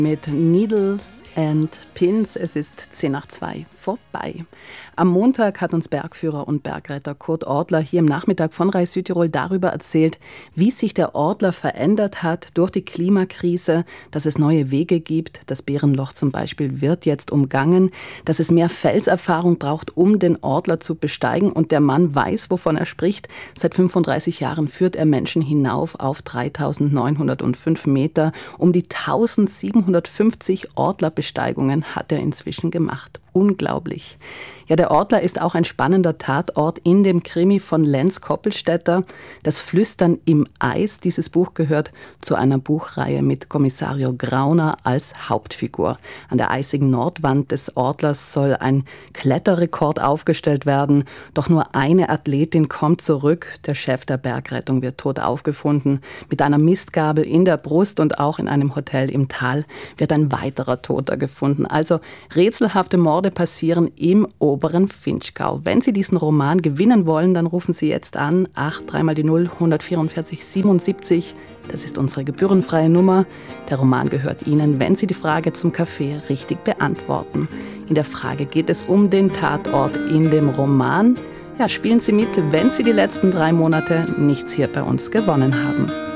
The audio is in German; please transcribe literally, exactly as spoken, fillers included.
Mit Needles and Pins, es ist zehn nach zwei vorbei. Am Montag hat uns Bergführer und Bergretter Kurt Ortler hier im Nachmittag von Reis Südtirol darüber erzählt, wie sich der Ortler verändert hat durch die Klimakrise, dass es neue Wege gibt. Das Bärenloch zum Beispiel wird jetzt umgangen, dass es mehr Felserfahrung braucht, um den Ortler zu besteigen. Und der Mann weiß, wovon er spricht. Seit fünfunddreißig Jahren führt er Menschen hinauf auf dreitausendneunhundertfünf Meter. Um die eintausendsiebenhundertfünfzig Ortlerbesteigungen hat er inzwischen gemacht. Unglaublich. Ja, der Ortler ist auch ein spannender Tatort in dem Krimi von Lenz Koppelstädter. Das Flüstern im Eis, dieses Buch gehört zu einer Buchreihe mit Kommissario Grauner als Hauptfigur. An der eisigen Nordwand des Ortlers soll ein Kletterrekord aufgestellt werden. Doch nur eine Athletin kommt zurück. Der Chef der Bergrettung wird tot aufgefunden. Mit einer Mistgabel in der Brust und auch in einem Hotel im Tal wird ein weiterer Toter gefunden. Also rätselhafte Morde passieren im oberen Vinschgau. Wenn Sie diesen Roman gewinnen wollen, dann rufen Sie jetzt an acht drei mal die null hundertvierundvierzig siebenundsiebzig. Das ist unsere gebührenfreie Nummer. Der Roman gehört Ihnen, wenn Sie die Frage zum Café richtig beantworten. In der Frage geht es um den Tatort in dem Roman. Ja, spielen Sie mit, wenn Sie die letzten drei Monate nichts hier bei uns gewonnen haben.